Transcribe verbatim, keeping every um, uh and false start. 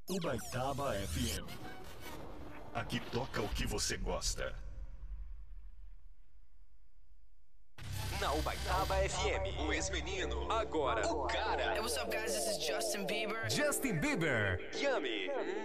Ubaitaba F M. Aqui toca o que você gosta. Na Ubaitaba F M, o ex-menino, agora o cara. Hey, what's up, guys? This is Justin Bieber. Justin Bieber. Yummy.